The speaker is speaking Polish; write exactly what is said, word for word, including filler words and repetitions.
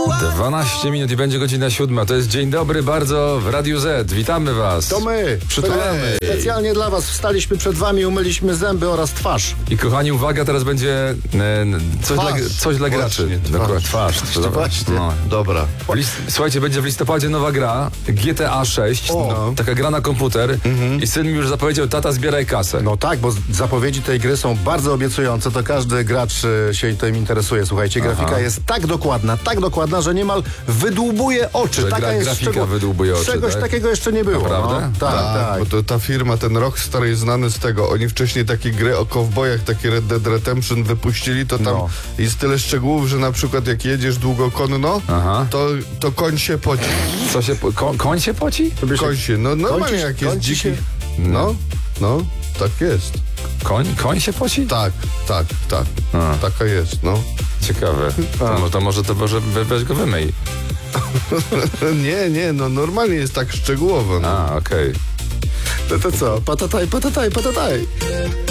dwanaście minut i będzie godzina siódma. To jest Dzień Dobry bardzo w Radiu Z. Witamy was. To my. Przytulamy. Specjalnie dla was wstaliśmy przed wami, umyliśmy zęby oraz twarz. I kochani, uwaga, teraz będzie e, coś, dla, coś dla graczy. Właśnie, Dokładnie, twarz. To właśnie. No. Dobra. List, słuchajcie, będzie w listopadzie nowa gra G T A sześć. O. No. Taka gra na komputer. I syn mi już zapowiedział: tata, zbieraj kasę. No tak, bo zapowiedzi tej gry są bardzo obiecujące, to każdy gracz y, się tym interesuje. Słuchajcie, grafika Aha. jest tak dokładna, tak dokładna, że niemal wydłubuje oczy. Że Taka gra, jest grafika szczegół- wydłubuje oczy, Czegoś tak? takiego jeszcze nie było. Naprawdę? No, tak, tak. Bo to ta firma, ten Rockstar jest znany z tego. Oni wcześniej takie gry o kowbojach, takie Red Dead Redemption wypuścili, to tam No. jest tyle szczegółów, że na przykład jak jedziesz długokonno, Aha. to, to koń się poci. Co się, po- ko, koń się poci? Koń się, no normalnie Kończy- jak jest kończy dziki. się- No, no, tak jest. Koń, koń się poci? Tak, tak, tak. A. Taka jest, no. Ciekawe. To, mo- to może to może we- weź go wymyj. Nie, nie, no normalnie jest tak szczegółowo. No. A, okej. To, to co? Patataj, patataj, patataj.